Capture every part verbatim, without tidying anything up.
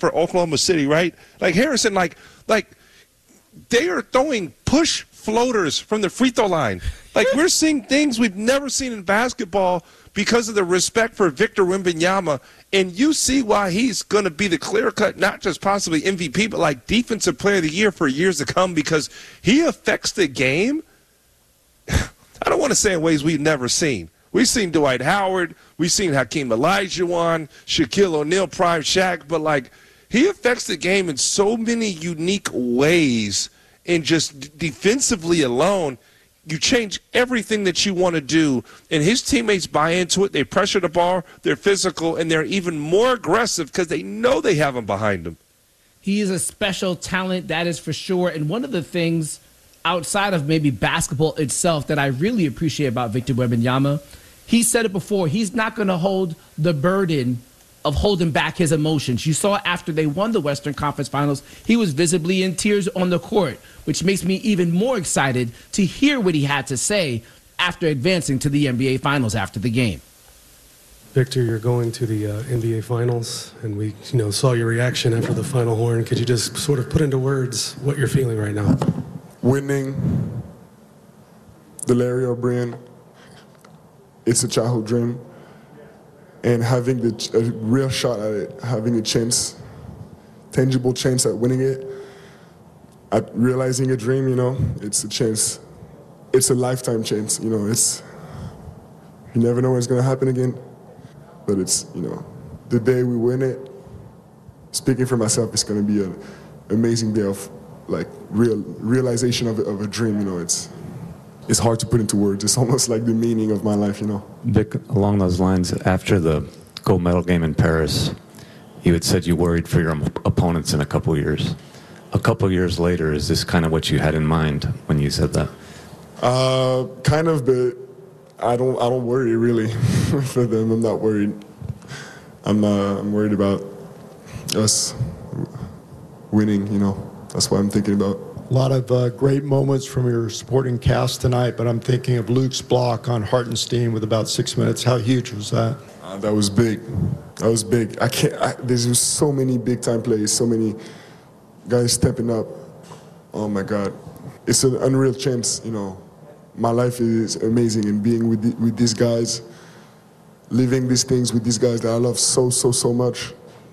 for Oklahoma City, right? Like, Harrison, like, like they are throwing push floaters from the free throw line. Like, we're seeing things we've never seen in basketball because of the respect for Victor Wembanyama, and you see why he's going to be the clear-cut, not just possibly M V P, but like Defensive Player of the Year for years to come, because he affects the game, I don't want to say in ways we've never seen. We've seen Dwight Howard, we've seen Hakeem Olajuwon, Shaquille O'Neal, Prime Shaq, but like he affects the game in so many unique ways, and just defensively alone, you change everything that you want to do, and his teammates buy into it. They pressure the ball, they're physical, and they're even more aggressive because they know they have him behind them. He is a special talent, that is for sure. And one of the things outside of maybe basketball itself that I really appreciate about Victor Wembanyama, he said it before, he's not going to hold the burden of holding back his emotions. You saw after they won the Western Conference Finals, he was visibly in tears on the court, which makes me even more excited to hear what he had to say after advancing to the N B A Finals after the game. Victor, you're going to the uh, N B A Finals, and we you know, saw your reaction after the final horn. Could you just sort of put into words what you're feeling right now? Winning the Larry O'Brien, it's a childhood dream. And having the, a real shot at it, having a chance, tangible chance at winning it, at realizing a dream, you know, it's a chance. It's a lifetime chance, you know, it's, you never know when it's going to happen again. But it's, you know, the day we win it, speaking for myself, it's going to be an amazing day of, like, real realization of, of a dream, you know, it's, it's hard to put into words. It's almost like the meaning of my life, you know. Vic, along those lines, after the gold medal game in Paris, you had said you worried for your opponents in a couple of years. A couple of years later, is this kind of what you had in mind when you said that? Uh, kind of, but I don't. I don't worry really for them. I'm not worried. I'm. Uh, I'm worried about us winning. You know, that's what I'm thinking about. A lot of uh, great moments from your supporting cast tonight, but I'm thinking of Luke's block on Hartenstein with about six minutes. How huge was that? Uh, that was big. That was big. I can't. I, there's just so many big time plays. So many guys stepping up. Oh my God, it's an unreal chance. You know, my life is amazing, and being with the, with these guys, living these things with these guys that I love so so so much.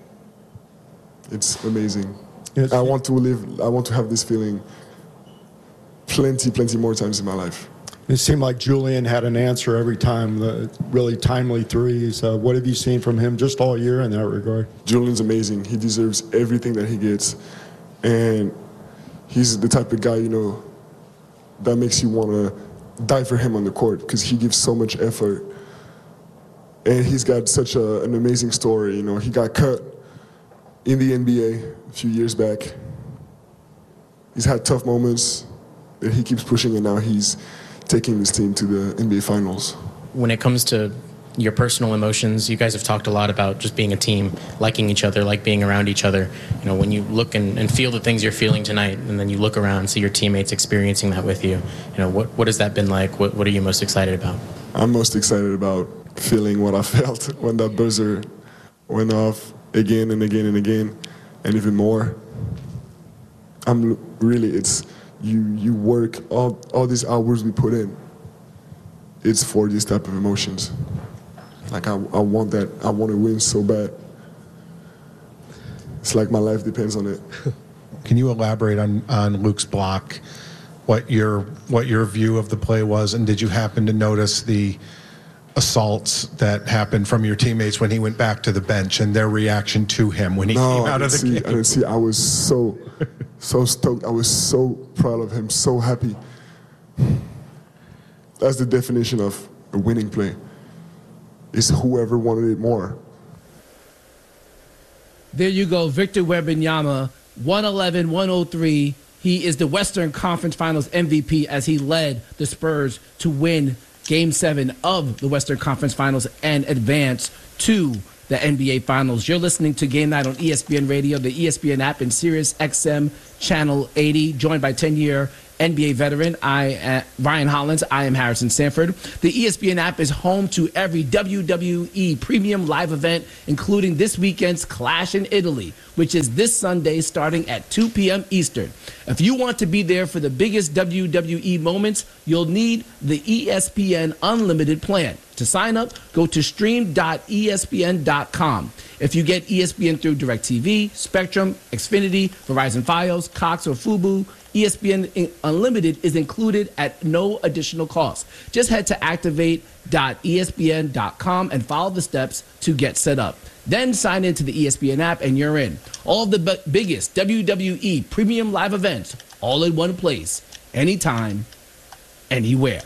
It's amazing. Yes. I want to live, I want to have this feeling plenty, plenty more times in my life. It seemed like Julian had an answer every time, the really timely threes. Uh, what have you seen from him just all year in that regard? Julian's amazing. He deserves everything that he gets. And he's the type of guy, you know, that makes you want to die for him on the court because he gives so much effort. And he's got such a, an amazing story. You know, he got cut in the N B A a few years back. He's had tough moments, and he keeps pushing, and now he's taking this team to the N B A Finals. When it comes to your personal emotions, you guys have talked a lot about just being a team, liking each other, like being around each other. You know, when you look and, and feel the things you're feeling tonight, and then you look around and see your teammates experiencing that with you, you know, what, what has that been like? What, what are you most excited about? I'm most excited about feeling what I felt when that buzzer went off again and again and again, and even more. I'm really, it's, you you work, all, all these hours we put in, it's for these type of emotions. Like, I, I want that, I want to win so bad. It's like my life depends on it. Can you elaborate on, on Luke's block, what your, what your view of the play was, and did you happen to notice the assaults that happened from your teammates when he went back to the bench and their reaction to him when he no, came out of the see, game? I didn't see. I was so, so stoked. I was so proud of him, so happy. That's the definition of a winning play. It's whoever wanted it more. There you go, Victor Wembanyama, one eleven one oh three. He is the Western Conference Finals M V P as he led the Spurs to win Game seven of the Western Conference Finals and advance to the N B A Finals. You're listening to Game Night on E S P N Radio, the E S P N app, and Sirius X M Channel eighty, joined by ten-year N B A veteran, I uh, Ryan Hollins. I am Harrison Sanford. The E S P N app is home to every W W E premium live event, including this weekend's Clash in Italy, which is this Sunday starting at two p.m. Eastern. If you want to be there for the biggest W W E moments, you'll need the E S P N Unlimited plan. To sign up, go to stream dot E S P N dot com. If you get E S P N through DirecTV, Spectrum, Xfinity, Verizon Fios, Cox, or Fubo, E S P N Unlimited is included at no additional cost. Just head to activate dot E S P N dot com and follow the steps to get set up. Then sign into the E S P N app and you're in. All of the b- biggest W W E premium live events, all in one place, anytime, anywhere.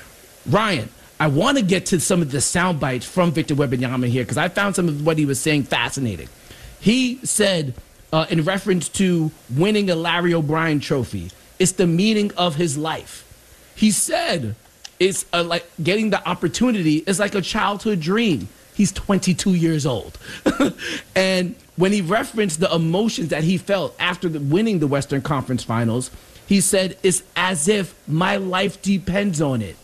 Ryan, I want to get to some of the sound bites from Victor Wembanyama here because I found some of what he was saying fascinating. He said, uh, in reference to winning a Larry O'Brien trophy, it's the meaning of his life. He said it's a, like getting the opportunity is like a childhood dream. He's twenty-two years old. And when he referenced the emotions that he felt after the, winning the Western Conference Finals, he said it's as if my life depends on it.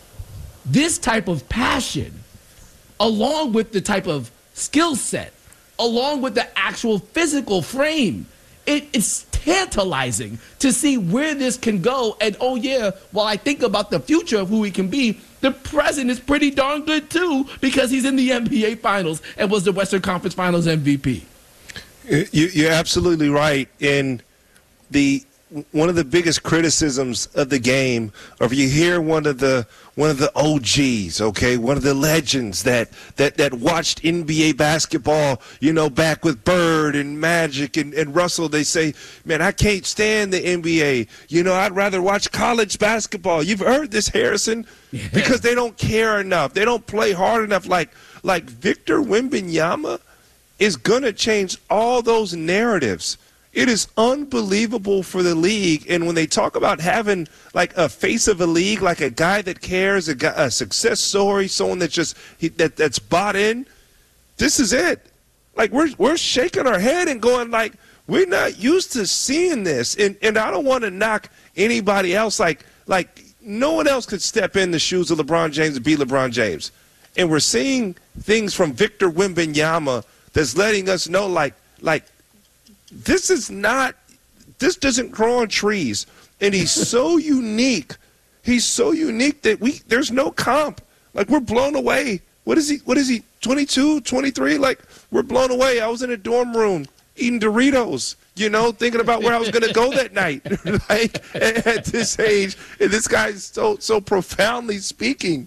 This type of passion, along with the type of skill set, along with the actual physical frame, it, it's tantalizing to see where this can go. And oh yeah, while I think about the future of who he can be, the present is pretty darn good too because he's in the N B A Finals and was the Western Conference Finals M V P. You, you're absolutely right. In the one of the biggest criticisms of the game, or if you hear one of the one of the O Gs, okay, one of the legends that that that watched N B A basketball, you know, back with Bird and Magic and, and Russell, they say, man, I can't stand the N B A. You know, I'd rather watch college basketball. You've heard this, Harrison, yeah. Because they don't care enough. They don't play hard enough. Like like Victor Wembanyama is gonna change all those narratives. It is unbelievable for the league, and when they talk about having like a face of a league, like a guy that cares, a, guy, a success story, someone that just he, that that's bought in, this is it. Like we're we're shaking our head and going like we're not used to seeing this, and and I don't want to knock anybody else. Like like no one else could step in the shoes of LeBron James and be LeBron James, and we're seeing things from Victor Wembanyama that's letting us know like like. This is not, this doesn't grow on trees. And he's so unique. He's so unique that we, there's no comp. Like, we're blown away. What is he, what is he, twenty-two, twenty-three? Like, we're blown away. I was in a dorm room eating Doritos, you know, thinking about where I was going to go that night. Like, at this age. And this guy's so, so profoundly speaking.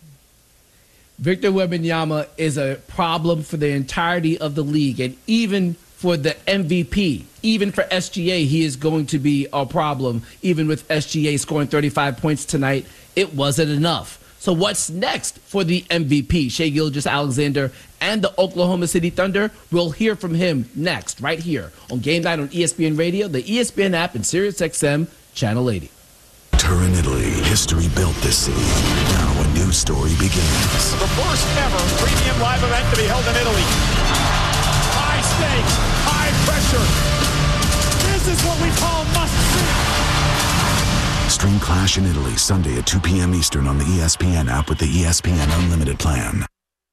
Victor Wembanyama is a problem for the entirety of the league. And even for the M V P, even for S G A, he is going to be a problem. Even with S G A scoring thirty-five points tonight, it wasn't enough. So what's next for the M V P, Shai Gilgeous-Alexander and the Oklahoma City Thunder? We'll hear from him next, right here on Game Night on E S P N Radio, the E S P N app, and SiriusXM Channel eighty. Turin, Italy. History built this city. Now a new story begins. The first ever premium live event to be held in Italy. High stakes, high pressure. This is what we call must-see. Stream Clash in Italy Sunday at two p.m. Eastern on the E S P N app with the E S P N Unlimited plan.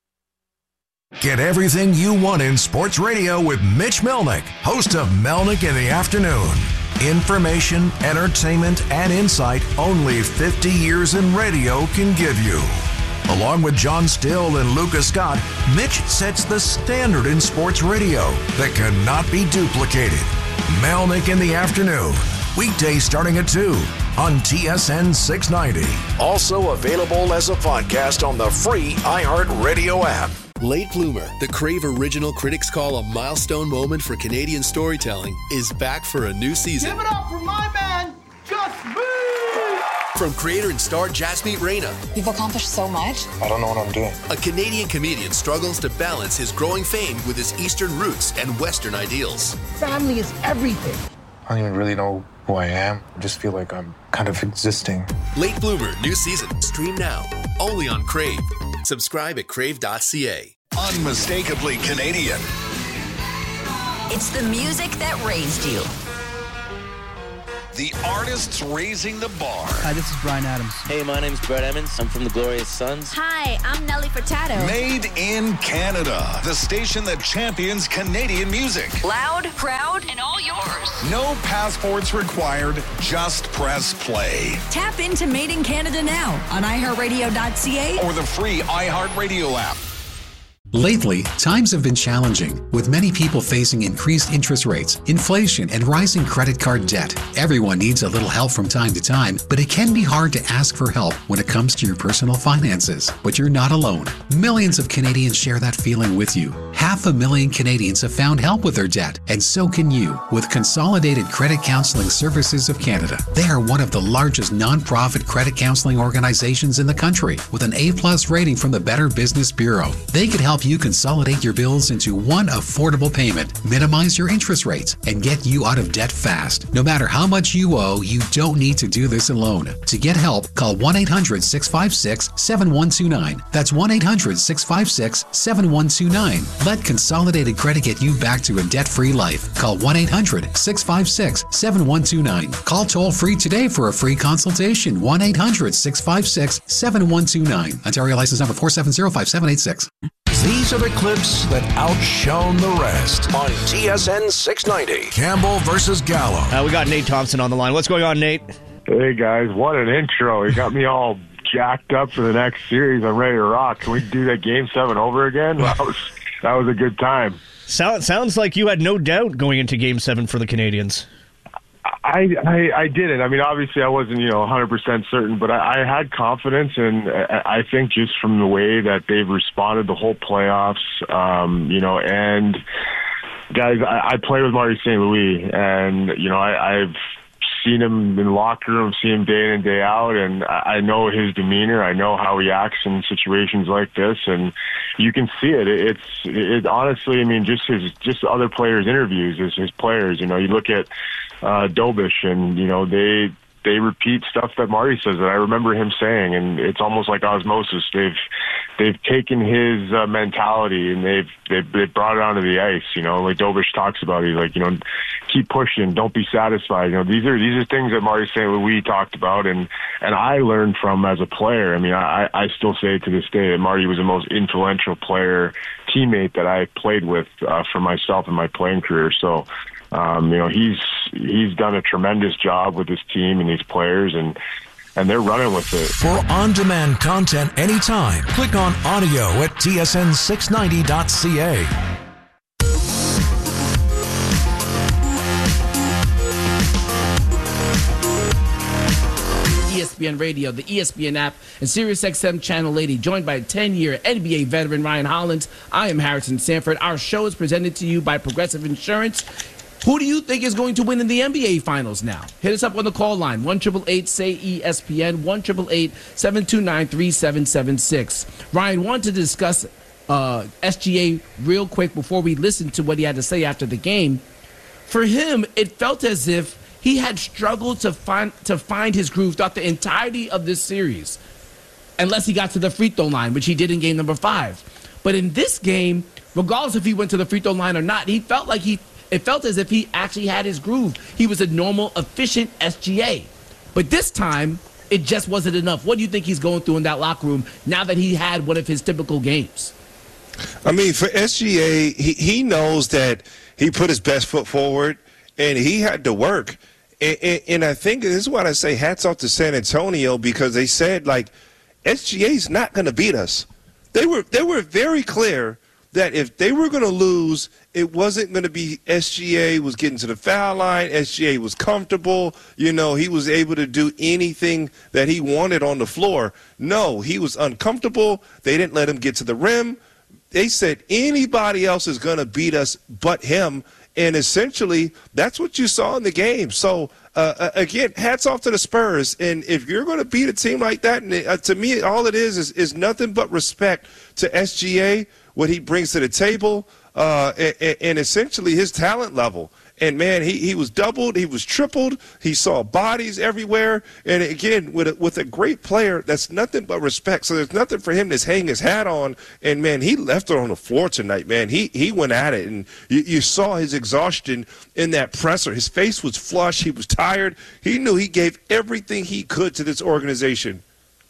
Get everything you want in sports radio with Mitch Melnick, host of Melnick in the Afternoon. Information, entertainment, and insight only fifty years in radio can give you. Along with John Still and Lucas Scott, Mitch sets the standard in sports radio that cannot be duplicated. Melnick in the Afternoon, weekdays starting at two on T S N six ninety. Also available as a podcast on the free iHeartRadio app. Late Bloomer, the Crave original critics call a milestone moment for Canadian storytelling, is back for a new season. Give it up for my man, Just Me! From creator and star Jasmeet Reyna. You've accomplished so much. I don't know what I'm doing. A Canadian comedian struggles to balance his growing fame with his Eastern roots and Western ideals. Family is everything. I don't even really know who I am. I just feel like I'm kind of existing. Late Bloomer, new season. Stream now. Only on Crave. Subscribe at crave dot c a. Unmistakably Canadian. It's the music that raised you. The artists raising the bar. Hi, this is Bryan Adams. Hey, my name's Brett Emmons. I'm from the Glorious Sons. Hi, I'm Nelly Furtado. Made in Canada. The station that champions Canadian music. Loud, proud, and all yours. No passports required. Just press play. Tap into Made in Canada now on i heart radio dot c a or the free iHeartRadio app. Lately, times have been challenging, with many people facing increased interest rates, inflation, and rising credit card debt. Everyone needs a little help from time to time, but it can be hard to ask for help when it comes to your personal finances. But you're not alone. Millions of Canadians share that feeling with you. Half a million Canadians have found help with their debt, and so can you with Consolidated Credit Counseling Services of Canada. They are one of the largest nonprofit credit counseling organizations in the country, with an A-plus rating from the Better Business Bureau. They could help you consolidate your bills into one affordable payment, minimize your interest rates, and get you out of debt fast. No matter how much you owe, you don't need to do this alone. To get help, call one eight hundred six five six seven one two nine. That's one eight hundred six five six seven one two nine. Let Consolidated Credit get you back to a debt-free life. Call one eight hundred six five six seven one two nine. Call toll-free today for a free consultation. one eight hundred six five six seven one two nine. Ontario license number four seven zero five seven eight six. These are the clips that outshone the rest on T S N six ninety. Campbell versus Gallo. Uh, we got Nate Thompson on the line. What's going on, Nate? Hey, guys. What an intro. You got me all jacked up for the next series. I'm ready to rock. Can we do that game seven over again? That was, that was a good time. Sound, sounds like you had no doubt going into game seven for the Canadians. I, I I didn't. I mean, obviously, I wasn't, you know, one hundred percent certain, but I, I had confidence, and I think just from the way that they've responded the whole playoffs, um, you know, and guys, I, I play with Marty Saint Louis, and you know, I, I've seen him in the locker room, see him day in and day out, and I know his demeanor. I know how he acts in situations like this, and you can see it. It's it honestly, I mean, just his just other players' interviews, his, his players. You know, you look at uh, Dobish, and you know they they repeat stuff that Marty says that I remember him saying, and it's almost like osmosis. They've they've taken his uh, mentality and they've, they've they've brought it onto the ice. You know, like Dobish talks about, he's like, you know, keep pushing, don't be satisfied. You know, these are these are things that Marty Saint Louis talked about, and and I learned from as a player. I mean, I I still say to this day that Marty was the most influential player teammate that I played with uh, for myself in my playing career. So. Um, you know, he's he's done a tremendous job with his team and these players, and and they're running with it. For on-demand content anytime, click on audio at T S N six ninety dot C A. E S P N Radio, the E S P N app, and SiriusXM Channel eighty, joined by ten-year N B A veteran Ryan Hollins. I am Harrison Sanford. Our show is presented to you by Progressive Insurance. Who do you think is going to win in the N B A Finals now? Hit us up on the call line, one eight eight eight, S A Y, E S P N, one eight eight eight, seven two nine, three seven seven six. Ryan, wanted to discuss uh, S G A real quick before we listen to what he had to say after the game. For him, it felt as if he had struggled to find to find his groove throughout the entirety of this series, unless he got to the free throw line, which he did in game number five. But in this game, regardless if he went to the free throw line or not, he felt like he it felt as if he actually had his groove. He was a normal, efficient S G A. But this time, it just wasn't enough. What do you think he's going through in that locker room now that he had one of his typical games? I mean, for S G A, he, he knows that he put his best foot forward, and he had to work. And, and, and I think this is what I say, hats off to San Antonio, because they said, like, S G A's not going to beat us. They were they were very clear that if they were going to lose, it wasn't going to be S G A was getting to the foul line. S G A was comfortable. You know, he was able to do anything that he wanted on the floor. No, he was uncomfortable. They didn't let him get to the rim. They said anybody else is going to beat us but him. And essentially, that's what you saw in the game. So, uh, again, hats off to the Spurs. And if you're going to beat a team like that, and it, uh, to me, all it is, is is nothing but respect to S G A, what he brings to the table, uh, and, and essentially his talent level. And, man, he, he was doubled. He was tripled. He saw bodies everywhere. And, again, with a, with a great player, that's nothing but respect. So there's nothing for him to hang his hat on. And, man, he left it on the floor tonight, man. He he went at it. And you, you saw his exhaustion in that presser. His face was flushed. He was tired. He knew he gave everything he could to this organization.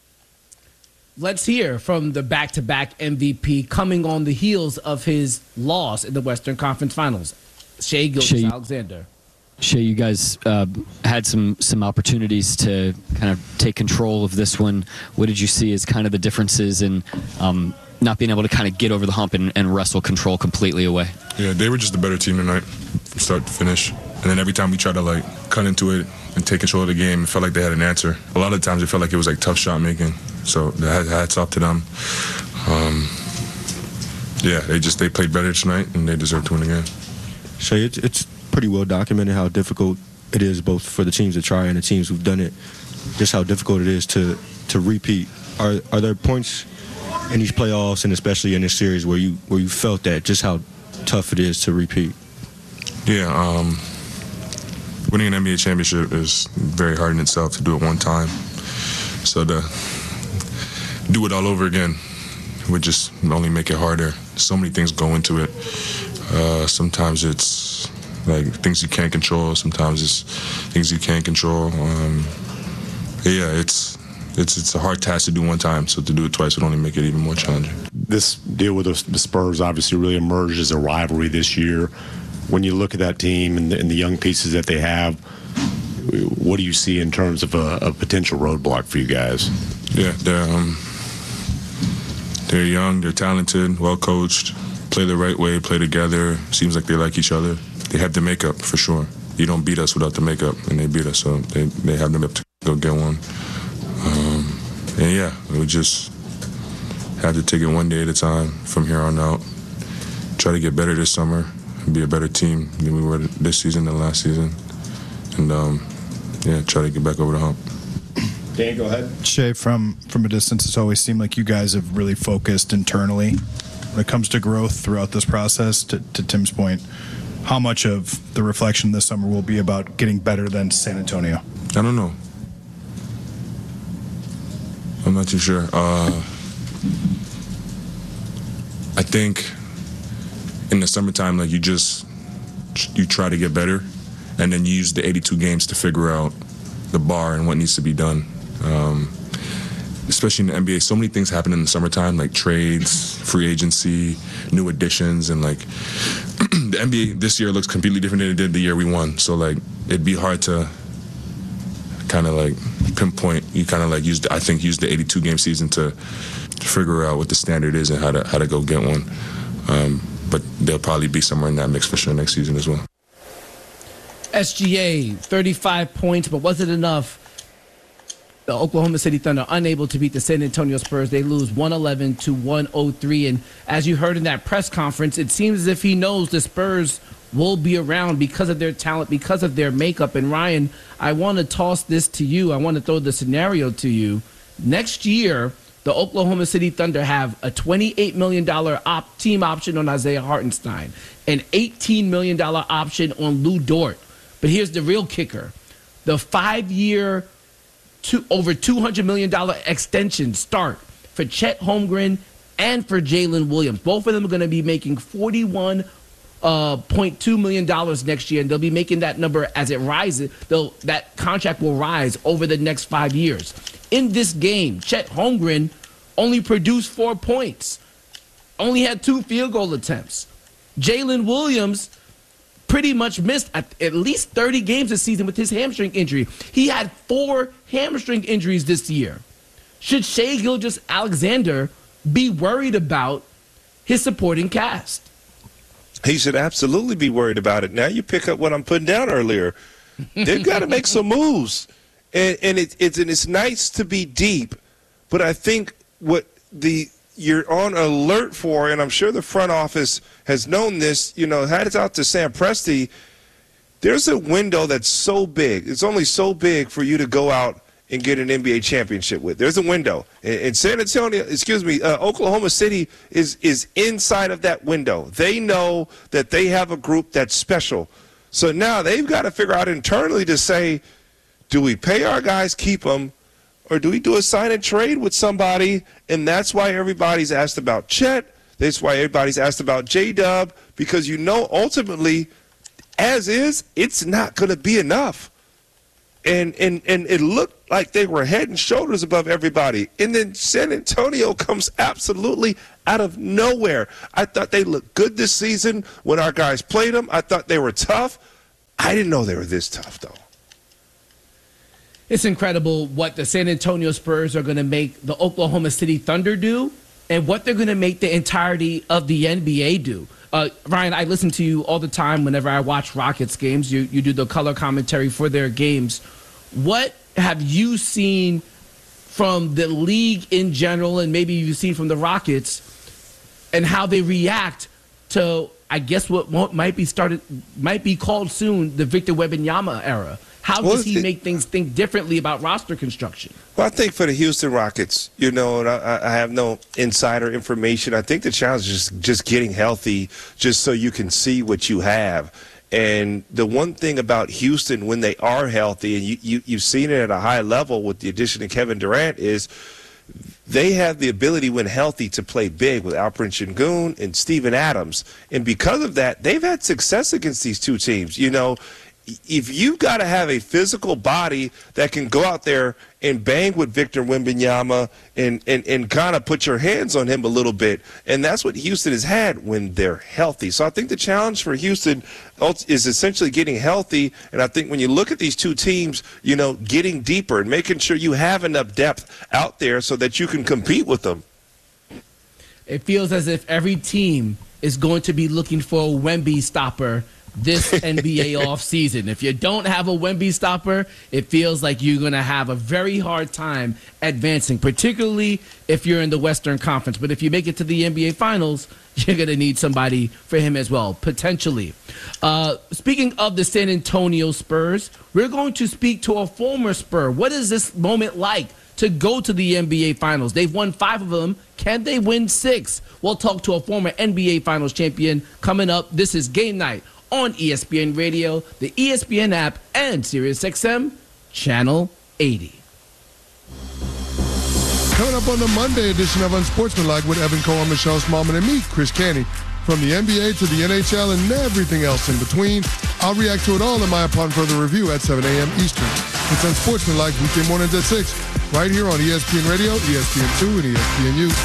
Let's hear from the back-to-back M V P coming on the heels of his loss in the Western Conference Finals. Shai Gilgeous-Alexander. Shai, you guys uh, had some some opportunities to kind of take control of this one. What did you see as kind of the differences in um, not being able to kind of get over the hump and, and wrestle control completely away? Yeah, they were just a better team tonight from start to finish. And then every time we tried to, like, cut into it and take control of the game, it felt like they had an answer. A lot of times it felt like it was, like, tough shot making. So the hats off to them. Um, yeah, they just they played better tonight, and they deserve to win the game. Shai, it's, it's pretty well documented how difficult it is both for the teams that try and the teams who've done it, just how difficult it is to, to repeat. Are are there points in these playoffs and especially in this series where you where you felt that, just how tough it is to repeat? Yeah, um, winning an N B A championship is very hard in itself to do it one time. So to do it all over again would just only make it harder. So many things go into it. Uh, sometimes it's like things you can't control. Sometimes it's things you can't control. Um, yeah, it's it's it's a hard task to do one time. So to do it twice would only make it even more challenging. This deal with the, the Spurs obviously really emerged as a rivalry this year. When you look at that team and the, and the young pieces that they have, what do you see in terms of a, a potential roadblock for you guys? Yeah, they're um, they're young, they're talented, well coached. Play the right way, play together. Seems like they like each other. They have the makeup for sure. You don't beat us without the makeup, and they beat us, so they, they have the makeup to go get one. Um, and yeah, we just have to take it one day at a time from here on out. Try to get better this summer and be a better team than we were this season and last season. And um, yeah, try to get back over the hump. Dan, go ahead. Shai, from, from a distance, it's always seemed like you guys have really focused internally when it comes to growth throughout this process. To, to Tim's point, how much of the reflection this summer will be about getting better than San Antonio? I don't know. I'm not too sure. Uh, I think in the summertime, like you just you try to get better, and then you use the eighty-two games to figure out the bar and what needs to be done. Um, especially in the N B A, so many things happen in the summertime, like trades, free agency, new additions, and like the N B A this year looks completely different than it did the year we won. So like it'd be hard to kind of like pinpoint. You kind of like use the, I think use the eighty-two game season to, to figure out what the standard is and how to how to go get one. Um, but they'll probably be somewhere in that mix for sure next season as well. S G A, thirty-five points, but was it enough? The Oklahoma City Thunder unable to beat the San Antonio Spurs. They lose one eleven to one oh three. And as you heard in that press conference, it seems as if he knows the Spurs will be around because of their talent, because of their makeup. And Ryan, I want to toss this to you. I want to throw the scenario to you. Next year, the Oklahoma City Thunder have a twenty-eight million dollars op- team option on Isaiah Hartenstein, an eighteen million dollars option on Lou Dort. But here's the real kicker. The five-year, two, over two hundred million dollars extension start for Chet Holmgren and for Jalen Williams. Both of them are going to be making forty-one point two million dollars next year, and they'll be making that number as it rises. They'll, that contract will rise over the next five years. In this game, Chet Holmgren only produced four points, only had two field goal attempts. Jalen Williams pretty much missed at, at least thirty games this season with his hamstring injury. He had four hamstring injuries this year. Should Shai Gilgeous-Alexander be worried about his supporting cast? He should absolutely be worried about it. Now you pick up what I'm putting down earlier. They've got to make some moves. And, and it, it's, and it's nice to be deep, but I think what the you're on alert for, and I'm sure the front office has known this, you know, had it out to Sam Presti, there's a window that's so big. It's only so big for you to go out and get an N B A championship with. There's a window. And San Antonio, excuse me, uh, Oklahoma City is is inside of that window. They know that they have a group that's special. So now they've got to figure out internally to say, do we pay our guys, keep them, or do we do a sign and trade with somebody? And that's why everybody's asked about Chet. That's why everybody's asked about J-Dub, because you know ultimately, as is, it's not going to be enough. And, and and it looked like they were head and shoulders above everybody. And then San Antonio comes absolutely out of nowhere. I thought they looked good this season when our guys played them. I thought they were tough. I didn't know they were this tough, though. It's incredible what the San Antonio Spurs are going to make the Oklahoma City Thunder do and what they're going to make the entirety of the N B A do. Uh, Ryan, I listen to you all the time whenever I watch Rockets games. You you do the color commentary for their games. What have you seen from the league in general, and maybe you've seen from the Rockets, and how they react to, I guess, what might be started, might be called soon the Victor Wembanyama era? How does he make things think differently about roster construction? Well, I think for the Houston Rockets, you know, and I, I have no insider information. I think the challenge is just, just getting healthy, just so you can see what you have. And the one thing about Houston, when they are healthy, and you, you, you've seen it at a high level with the addition of Kevin Durant, is they have the ability, when healthy, to play big with Alperen Sengun and Steven Adams. And because of that, they've had success against these two teams. You know, if you've got to have a physical body that can go out there and bang with Victor Wembanyama and, and, and kind of put your hands on him a little bit, and that's what Houston has had when they're healthy. So I think the challenge for Houston is essentially getting healthy, and I think when you look at these two teams, you know, getting deeper and making sure you have enough depth out there so that you can compete with them. It feels as if every team is going to be looking for a Wemby stopper this N B A offseason. If you don't have a Wemby stopper, it feels like you're going to have a very hard time advancing, particularly if you're in the Western Conference. But if you make it to the N B A Finals, you're going to need somebody for him as well, potentially. Uh, speaking of the San Antonio Spurs, we're going to speak to a former Spur. What is this moment like to go to the N B A Finals? They've won five of them. Can they win six? We'll talk to a former N B A Finals champion coming up. This is Game Night on E S P N Radio, the E S P N app, and SiriusXM Channel eighty. Coming up on the Monday edition of Unsportsmanlike with Evan Cohen, Michelle Smallman, and me, Chris Canty. From the N B A to the N H L and everything else in between, I'll react to it all in my Upon Further Review at seven a.m. Eastern. It's Unsportsmanlike weekday mornings at six, right here on E S P N Radio, E S P N two, and E S P N U.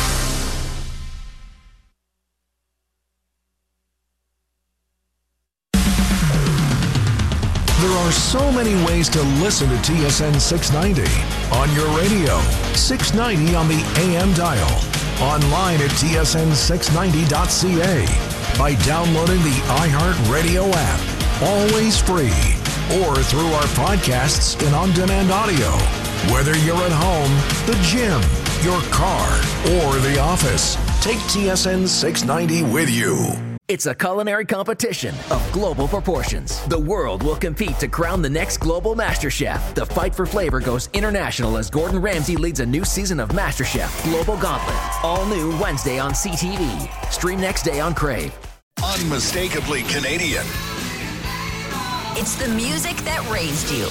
There are so many ways to listen to T S N six ninety. On your radio, six ninety on the A M dial. Online at T S N six ninety dot C A. By downloading the iHeartRadio app. Always free. Or through our podcasts and on-demand audio. Whether you're at home, the gym, your car, or the office, take T S N six ninety with you. It's a culinary competition of global proportions. The world will compete to crown the next global master chef. The fight for flavor goes international as Gordon Ramsay leads a new season of MasterChef Global Gauntlet. All new Wednesday on C T V. Stream next day on Crave. Unmistakably Canadian. It's the music that raised you.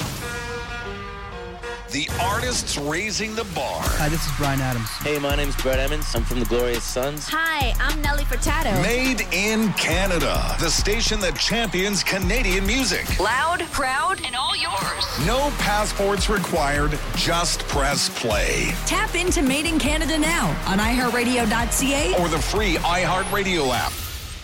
The artists raising the bar. Hi, this is Brian Adams. Hey, my name's Brett Emmons. I'm from the Glorious Sons. Hi, I'm Nelly Furtado. Made in Canada. The station that champions Canadian music. Loud, proud, and all yours. No passports required. Just press play. Tap into Made in Canada now on i heart radio dot c a or the free iHeartRadio app.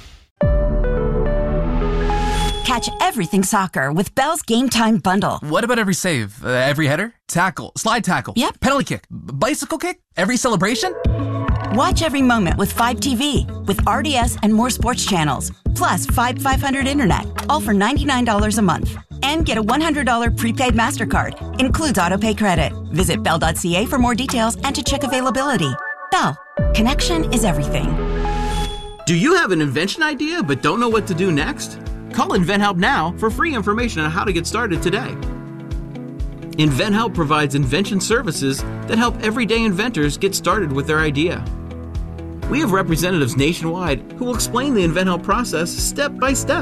Catch everything soccer with Bell's Game Time Bundle. What about every save? Uh, every header? Tackle? Slide tackle? Yep. Penalty kick? Bicycle kick? Every celebration? Watch every moment with Five T V, with R D S and more sports channels. Plus Five five hundred Internet, all for ninety-nine dollars a month. And get a one hundred dollars prepaid MasterCard. Includes autopay credit. Visit bell dot c a for more details and to check availability. Bell. Connection is everything. Do you have an invention idea but don't know what to do next? Call InventHelp now for free information on how to get started today. InventHelp provides invention services that help everyday inventors get started with their idea. We have representatives nationwide who will explain the InventHelp process step by step.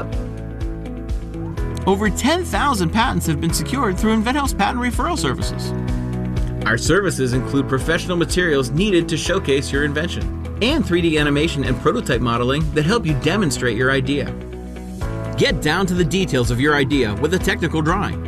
Over ten thousand patents have been secured through InventHelp's patent referral services. Our services include professional materials needed to showcase your invention and three D animation and prototype modeling that help you demonstrate your idea. Get down to the details of your idea with a technical drawing.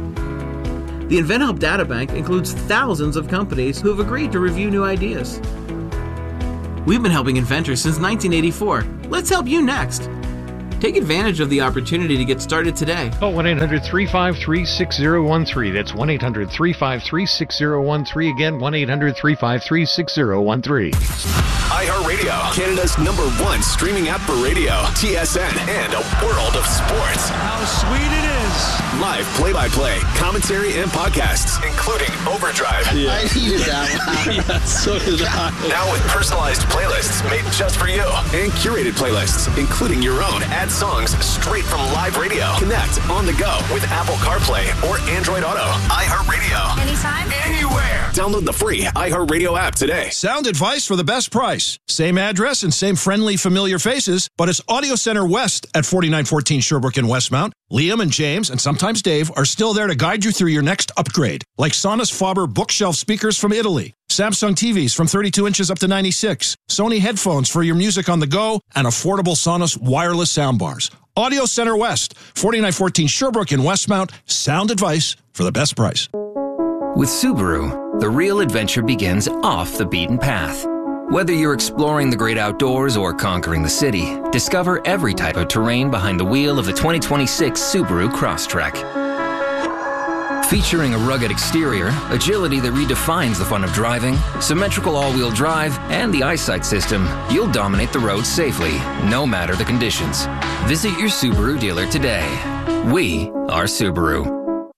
The InventHelp Databank includes thousands of companies who have agreed to review new ideas. We've been helping inventors since nineteen eighty-four. Let's help you next. Take advantage of the opportunity to get started today. Call one eight hundred three five three six zero one three. That's one eight hundred three five three six zero one three. Again, one eight hundred three five three six zero one three. iHeartRadio, Canada's number one streaming app for radio, T S N, and a world of sports. How sweet it is. Live play-by-play, commentary, and podcasts, including Overdrive. Yeah. I needed that one. Yeah, so did I. Now with personalized playlists made just for you, and curated playlists, including your own. Add songs straight from live radio. Connect on the go with Apple CarPlay or Android Auto. iHeartRadio. Anytime, anywhere. Download the free iHeartRadio app today. Sound advice for the best price. Same address and same friendly, familiar faces, but it's Audio Center West at forty-nine fourteen Sherbrooke in Westmount. Liam and James, and sometimes Dave, are still there to guide you through your next upgrade, like Sonos Faber bookshelf speakers from Italy, Samsung T Vs from thirty-two inches up to ninety-six, Sony headphones for your music on the go, and affordable Sonos wireless soundbars. Audio Center West, forty-nine fourteen Sherbrooke in Westmount. Sound advice for the best price. With Subaru, the real adventure begins off the beaten path. Whether you're exploring the great outdoors or conquering the city, discover every type of terrain behind the wheel of the twenty twenty-six Subaru Crosstrek. Featuring a rugged exterior, agility that redefines the fun of driving, symmetrical all-wheel drive, and the eyesight system, you'll dominate the road safely, no matter the conditions. Visit your Subaru dealer today. We are Subaru.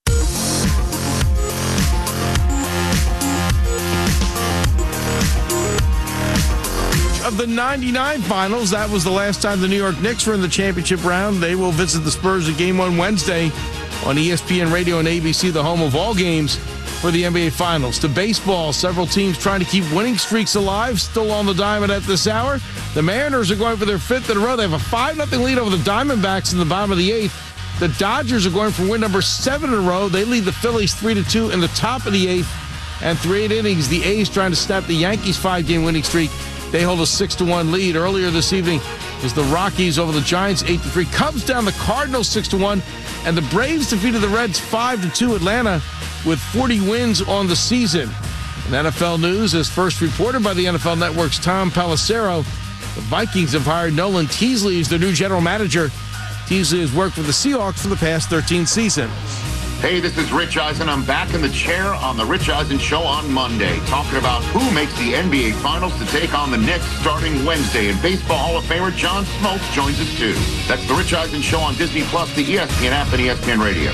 Of the ninety-nine finals, that was the last time the New York Knicks were in the championship round. They will visit the Spurs at Game one Wednesday on E S P N Radio and A B C, the home of all games for the N B A Finals. To baseball, several teams trying to keep winning streaks alive, still on the diamond at this hour. The Mariners are going for their fifth in a row. They have a five nothing lead over the Diamondbacks in the bottom of the eighth. The Dodgers are going for win number seven in a row. They lead the Phillies three to two in the top of the eighth. And through eight innings, the A's trying to snap the Yankees' five-game winning streak. They hold a six to one lead. Earlier this evening was the Rockies over the Giants eight to three. Cubs down the Cardinals six to one. And the Braves defeated the Reds five to two. Atlanta with forty wins on the season. In N F L news, as first reported by the N F L Network's Tom Pelissero, the Vikings have hired Nolan Teasley as their new general manager. Teasley has worked with the Seahawks for the past thirteen seasons. Hey, this is Rich Eisen. I'm back in the chair on the Rich Eisen Show on Monday, talking about who makes the N B A Finals to take on the Knicks starting Wednesday. And Baseball Hall of Famer John Smoltz joins us too. That's the Rich Eisen Show on Disney Plus, the E S P N app, and E S P N Radio.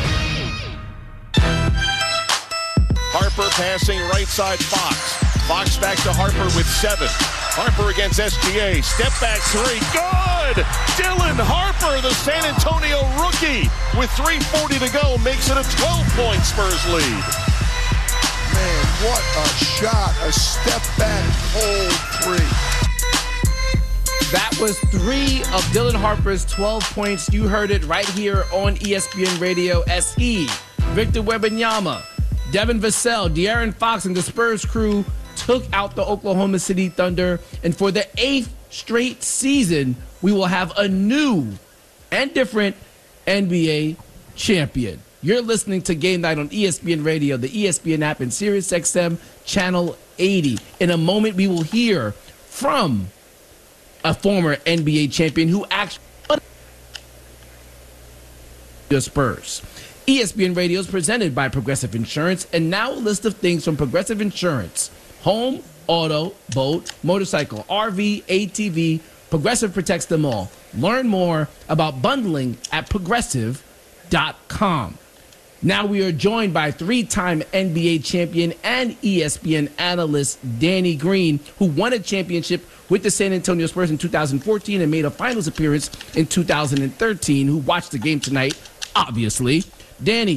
Harper passing right side Fox. Fox back to Harper with seven. Harper against S G A. Step back three. Good! Dylan Harper, the San Antonio rookie, with three forty to go, makes it a twelve-point Spurs lead. Man, what a shot. A step back hold three. That was three of Dylan Harper's twelve points. You heard it right here on E S P N Radio. S E, Victor Wembanyama, Devin Vassell, De'Aaron Fox, and the Spurs crew took out the Oklahoma City Thunder. And for the eighth straight season, we will have a new and different N B A champion. You're listening to Game Night on E S P N Radio, the E S P N app, and Sirius X M Channel eighty. In a moment, we will hear from a former N B A champion who actually the Spurs. E S P N Radio is presented by Progressive Insurance, and now a list of things from Progressive Insurance. Home, auto, boat, motorcycle, R V, A T V, Progressive protects them all. Learn more about bundling at progressive dot com. Now we are joined by three-time N B A champion and E S P N analyst Danny Green, who won a championship with the San Antonio Spurs in two thousand fourteen and made a finals appearance in two thousand thirteen, who watched the game tonight, obviously. Danny,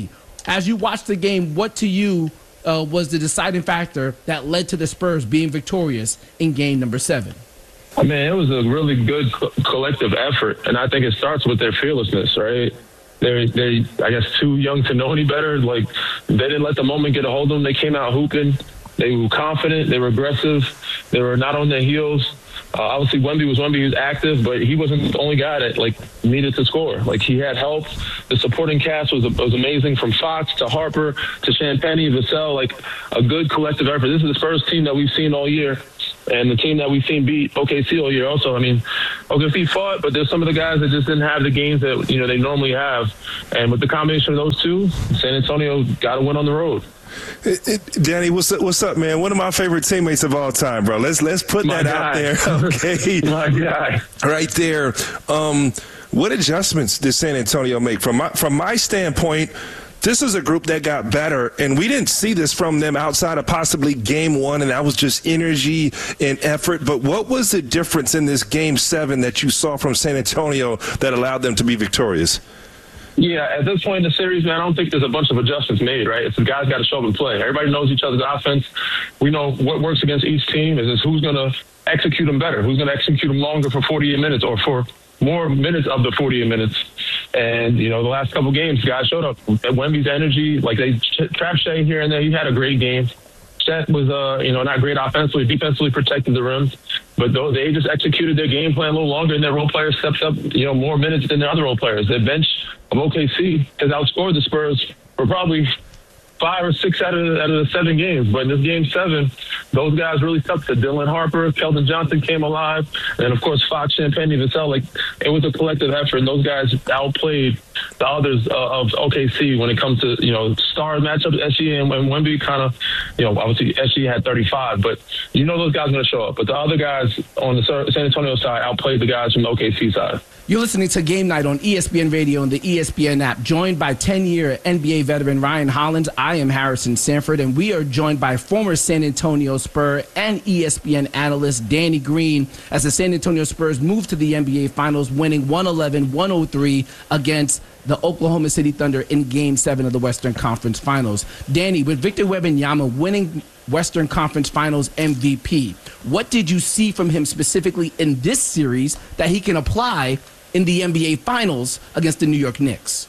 As you watched the game, what to you uh, was the deciding factor that led to the Spurs being victorious in game number seven? I mean, it was a really good co- collective effort, and I think it starts with their fearlessness, right? They're, they, I guess, too young to know any better. Like, they didn't let the moment get a hold of them. They came out hooping. They were confident. They were aggressive. They were not on their heels. Uh, obviously, Wemby was Wemby. He was active, but he wasn't the only guy that, like, needed to score. Like, he had help. The supporting cast was was amazing, from Fox to Harper to Champagnie, Vassell. Like, a good collective effort. This is the Spurs team that we've seen all year, and the team that we've seen beat O K C all year also. I mean, O K C fought, but there's some of the guys that just didn't have the games that, you know, they normally have. And with the combination of those two, San Antonio got to win on the road. It, it, Danny, what's up, what's up, man? One of my favorite teammates of all time, bro. Let's let's put My that guy. out there, okay? My guy. Right there. Um, what adjustments did San Antonio make? From my from my standpoint, this is a group that got better, and we didn't see this from them outside of possibly game one, and that was just energy and effort. But what was the difference in this game seven that you saw from San Antonio that allowed them to be victorious? Yeah, at this point in the series, man, I don't think there's a bunch of adjustments made, right? It's the guys got to show up and play. Everybody knows each other's offense. We know what works against each team is just who's going to execute them better, who's going to execute them longer for forty-eight minutes or for more minutes of the forty-eight minutes. And, you know, the last couple games, guys showed up. At Wemby's energy, like they trapped Shea here and there. He had a great game. Chet was, uh, you know, not great offensively, defensively protected the rims. But though they just executed their game plan a little longer, and their role players stepped up, you know, more minutes than their other role players. Their bench of O K C has outscored the Spurs for probably five or six out of the, out of the seven games. But in this game seven, those guys really stuck to Dylan Harper. Keldon Johnson came alive. And, of course, Fox, Champagnie, Vassell. Like, it was a collective effort, and those guys outplayed the others uh, of O K C when it comes to, you know, star matchups. S G A and, and Wemby kind of, you know, obviously S G A had thirty-five, but you know those guys are going to show up. But the other guys on the San Antonio side outplayed the guys from the O K C side. You're listening to Game Night on E S P N Radio and the E S P N app, joined by ten-year N B A veteran Ryan Hollins. I am Harrison Sanford, and we are joined by former San Antonio Spur and E S P N analyst Danny Green as the San Antonio Spurs move to the N B A Finals, winning one eleven to one oh three against the Oklahoma City Thunder in Game seven of the Western Conference Finals. Danny, with Victor Wembanyama winning Western Conference Finals M V P, what did you see from him specifically in this series that he can apply in the N B A Finals against the New York Knicks?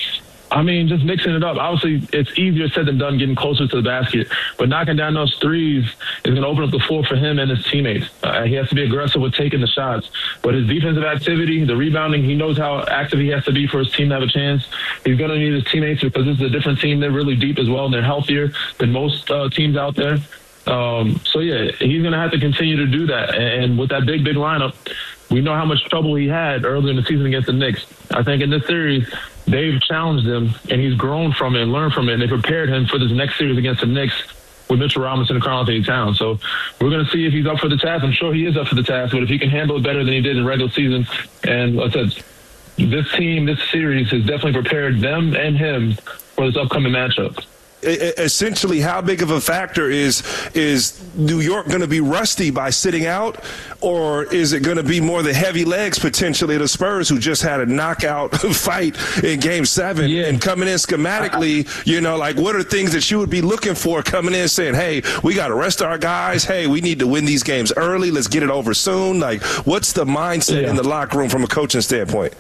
I mean, just mixing it up. Obviously, it's easier said than done getting closer to the basket, but knocking down those threes is going to open up the floor for him and his teammates. Uh, he has to be aggressive with taking the shots, but his defensive activity, the rebounding, he knows how active he has to be for his team to have a chance. He's going to need his teammates because this is a different team. They're really deep as well, and they're healthier than most uh, teams out there. Um, so, yeah, he's going to have to continue to do that. And with that big, big lineup, we know how much trouble he had earlier in the season against the Knicks. I think in this series, they've challenged him, and he's grown from it and learned from it, and they prepared him for this next series against the Knicks with Mitchell Robinson and Karl-Anthony Towns. So we're going to see if he's up for the task. I'm sure he is up for the task, but if he can handle it better than he did in regular season, and like I said, this team, this series has definitely prepared them and him for this upcoming matchup. Essentially, how big of a factor is is New York going to be rusty by sitting out, or is it going to be more the heavy legs potentially the Spurs, who just had a knockout fight in Game Seven, yeah. and coming in schematically, you know, like what are things that you would be looking for coming in, saying, "Hey, we got to rest our guys. Hey, we need to win these games early. Let's get it over soon." Like, what's the mindset yeah. in the locker room from a coaching standpoint?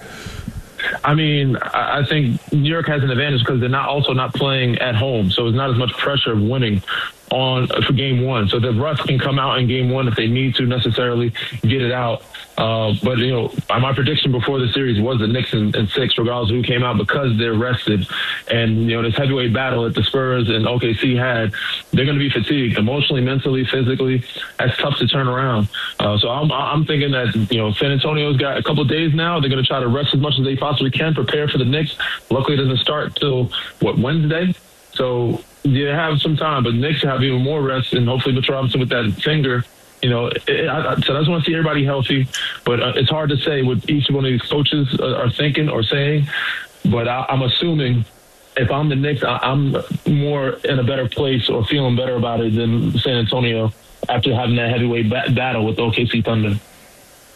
I mean, I think New York has an advantage because they're not also not playing at home, so it's not as much pressure of winning on for game one. So the Russ can come out in game one if they need to necessarily get it out. Uh, but, you know, my prediction before the series was the Knicks in, in six, regardless of who came out, because they're rested. And, you know, this heavyweight battle that the Spurs and O K C had, they're going to be fatigued emotionally, mentally, physically. That's tough to turn around. Uh, so I'm, I'm thinking that, you know, San Antonio's got a couple of days now. They're going to try to rest as much as they possibly can, prepare for the Knicks. Luckily, it doesn't start till, what, Wednesday? So you have some time, but Knicks have even more rest, and hopefully Mitchell Robinson with that finger. You know, it, I, so I just want to see everybody healthy, but uh, it's hard to say what each one of these coaches are, are thinking or saying. But I, I'm assuming if I'm the Knicks, I, I'm more in a better place or feeling better about it than San Antonio after having that heavyweight ba- battle with O K C Thunder.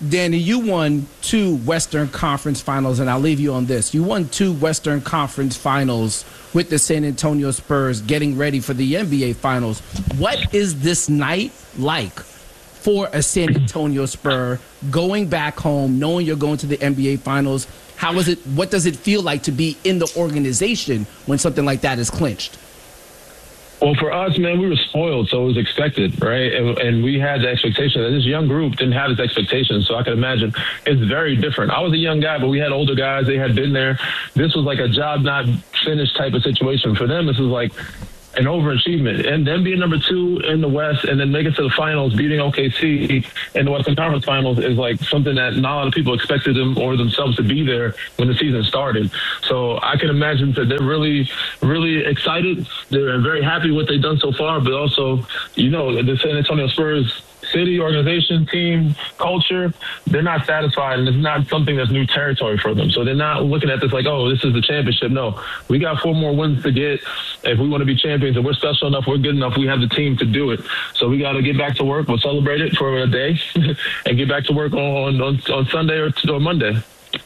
Danny, you won two Western Conference Finals, and I'll leave you on this. You won two Western Conference Finals with the San Antonio Spurs getting ready for the N B A Finals. What is this night like for a San Antonio Spur going back home, knowing you're going to the N B A Finals? How is it? What does it feel like to be in the organization when something like that is clinched? Well, for us, man, we were spoiled, so it was expected, right? And, and we had the expectation that this young group didn't have this expectation, so I can imagine it's very different. I was a young guy, but we had older guys. They had been there. This was like a job not finished type of situation. For them, this was like an overachievement. And then being number two in the West and then make it to the finals, beating O K C in the Western Conference Finals is like something that not a lot of people expected them or themselves to be there when the season started. So I can imagine that they're really, really excited. They're very happy with what they've done so far, but also, you know, the San Antonio Spurs city, organization, team, culture, they're not satisfied, and it's not something that's new territory for them. So they're not looking at this like, oh, this is the championship. No, we got four more wins to get if we want to be champions, and we're special enough, we're good enough, we have the team to do it. So we got to get back to work. We'll celebrate it for a day and get back to work on on, on Sunday or, or Monday.